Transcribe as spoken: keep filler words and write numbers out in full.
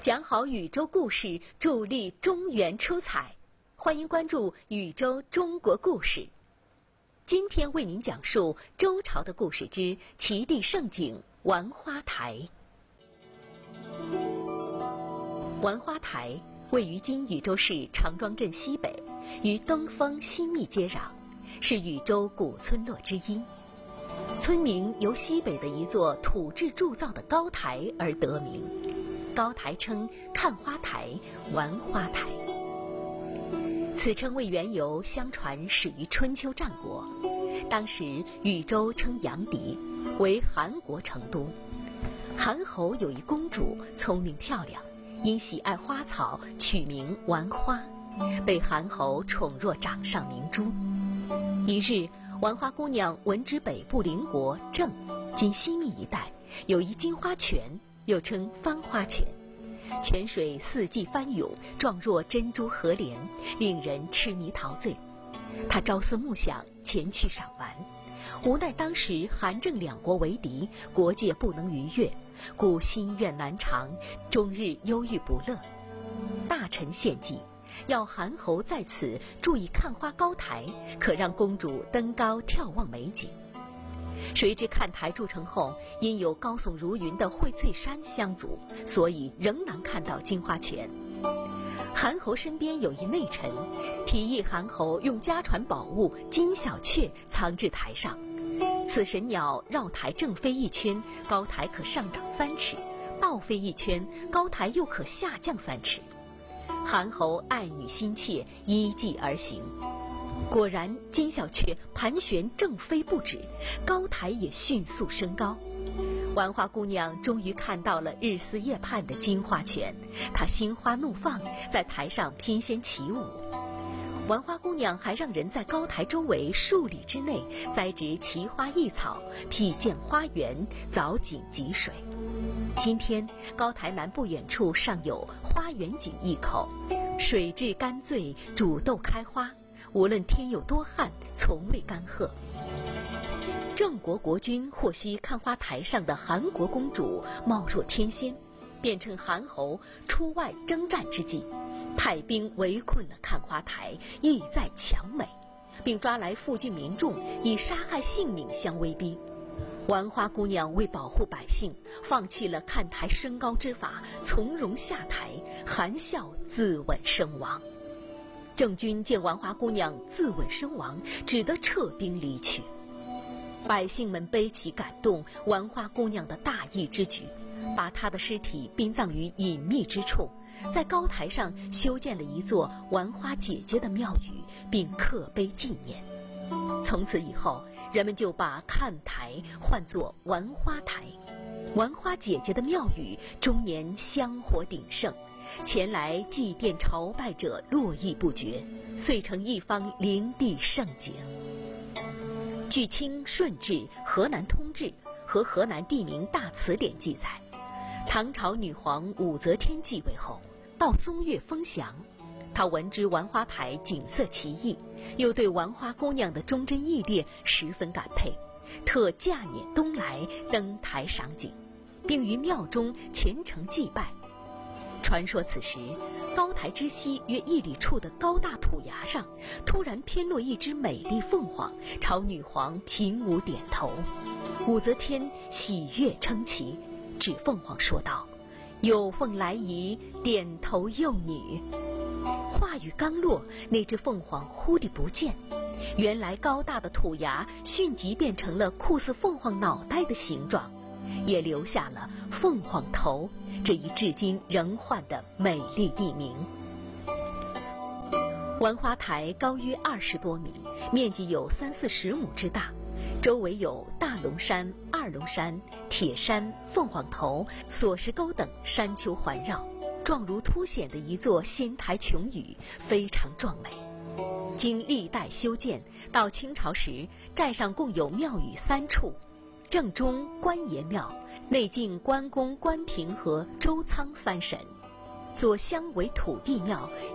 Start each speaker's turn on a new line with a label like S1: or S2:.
S1: 讲好宇宙故事，助力中原出彩。欢迎关注宇宙中国故事。今天为您讲述周朝的故事之齐地盛景玩花台。玩花台位于今禹州市长庄镇西北，与登封西密接壤，是禹州古村落之一。村名由西北的一座土制铸造的高台而得名，高台称看花台、玩花台。此称谓缘由，相传始于春秋战国。当时禹州称阳翟，为韩国成都。韩侯有一公主，聪明漂亮，因喜爱花草，取名玩花，被韩侯宠若掌上明珠。一日，玩花姑娘闻知北部邻国郑（今西密一带）有一金花泉，又称翻花泉，泉水四季翻涌，状若珍珠河莲，令人痴迷陶醉。她朝思暮想，前去赏玩。无奈当时韩郑两国为敌，国界不能逾越，故心愿难偿，终日忧郁不乐。大臣献计，要韩侯在此筑一看花高台，可让公主登高眺望美景。谁知看台筑成后，因有高耸如云的荟翠山相阻，所以仍难看到金花泉。韩侯身边有一内臣，提议韩侯用家传宝物金小雀藏至台上。此神鸟绕台正飞一圈，高台可上涨三尺；倒飞一圈，高台又可下降三尺。韩侯爱女心切，依计而行。果然，金小雀盘旋正飞不止，高台也迅速升高。玩花姑娘终于看到了日思夜盼的金花泉，她心花怒放，在台上翩跹起舞。玩花姑娘还让人在高台周围数里之内栽植奇花异草，辟建花园，凿井集水。今天高台南不远处尚有花园井一口，水质甘醉，煮豆开花，无论天有多旱，从未干涸。郑国国君获悉看花台上的韩国公主貌若天仙，便趁韩侯出外征战之际，派兵围困了看花台，意在强美，并抓来附近民众，以杀害性命相威逼。玩花姑娘为保护百姓，放弃了看台升高之法，从容下台，含笑自刎身亡。郑军见玩花姑娘自刎身亡，只得撤兵离去。百姓们悲其感动玩花姑娘的大义之举，把她的尸体殡葬于隐秘之处，在高台上修建了一座玩花姐姐的庙宇，并刻碑纪念。从此以后，人们就把看台唤作玩花台。玩花姐姐的庙宇终年香火鼎盛，前来祭奠朝拜者络绎不绝，遂成一方灵地盛景。据清顺治、河南通志和河南地名大词典记载，唐朝女皇武则天继位后，到松岳封降，她闻知玩花台景色奇异，又对玩花姑娘的忠贞义烈十分感佩，特驾辇东来登台赏景，并于庙中虔诚祭拜。传说此时高台之西约一里处的高大土崖上，突然偏落一只美丽凤凰，朝女皇平舞点头。武则天喜悦称奇，指凤凰说道：“有凤来仪，点头幼女。”话语刚落，那只凤凰忽地不见，原来高大的土崖迅即变成了酷似凤凰脑袋的形状，也留下了凤凰头这一至今仍唤的美丽地名。玩花台高约二十多米，面积有三四十亩之大，周围有大龙山、二龙山、铁山、凤凰头、锁石沟等山丘环绕，状如凸显的一座仙台琼宇，非常壮美。经历代修建，到清朝时，寨上共有庙宇三处：正中关爷庙，内敬关公、关平和周仓三神；左厢为土地庙，